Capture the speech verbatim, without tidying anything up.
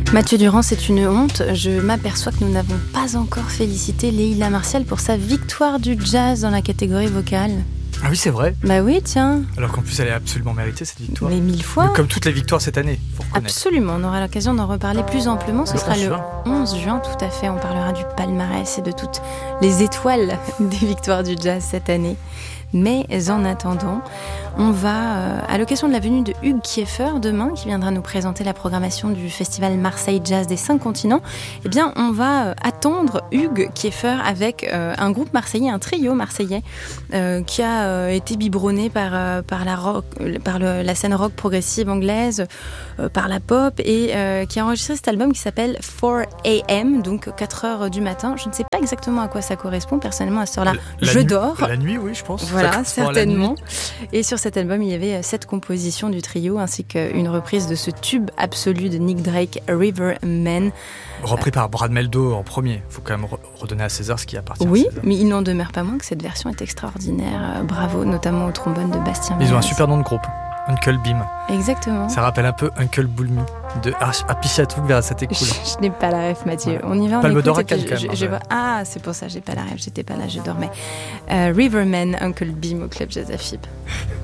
Mathieu Durand, c'est une honte. Je m'aperçois que nous n'avons pas encore félicité Leïla Martial pour sa victoire du jazz dans la catégorie vocale. Ah oui, c'est vrai. Bah oui, tiens. Alors qu'en plus, elle est absolument méritée, cette victoire. Mais mille fois. Mais comme toutes les victoires cette année, faut reconnaître. Absolument, on aura l'occasion d'en reparler plus amplement. Ce le sera onze le juin. onze juin, tout à fait. On parlera du palmarès et de toutes les étoiles des victoires du jazz cette année. Mais en attendant, on va, euh, à l'occasion de la venue de Hugues Kieffer demain, qui viendra nous présenter la programmation du festival Marseille Jazz des cinq continents, eh bien, on va euh, attendre Hugues Kieffer avec euh, un groupe marseillais, un trio marseillais, euh, qui a euh, été biberonné par, euh, par, la, rock, par le, la scène rock progressive anglaise, euh, par la pop, et euh, qui a enregistré cet album qui s'appelle four a.m., donc quatre heures du matin. Je ne sais pas exactement à quoi ça correspond. Personnellement, à cette heure-là, La je nuit, dors. La nuit, oui, je pense. Voilà, certainement. Et sur cet album, il y avait sept compositions du trio, ainsi qu'une reprise de ce tube absolu de Nick Drake, Riverman. Repris par Brad Meldo en premier. Il faut quand même redonner à César ce qui appartient oui, à César. Mais il n'en demeure pas moins que cette version est extraordinaire. Bravo, notamment au trombone de Bastien Ils ont un Ménez. super nom de groupe. Uncle Beam. Exactement. Ça rappelle un peu Uncle Boulmy de Apichatouc vers cette écoule. Je, je n'ai pas la ref, Mathieu. Ouais. On y va, on Palme écoute. d'or à et puis Cannes, je- quand je- même, je ouais. vois- Ah, c'est pour ça, j'ai pas la ref. J'étais pas là, je dormais. Euh, Riverman, Uncle Beam au Club Jazz A F I B.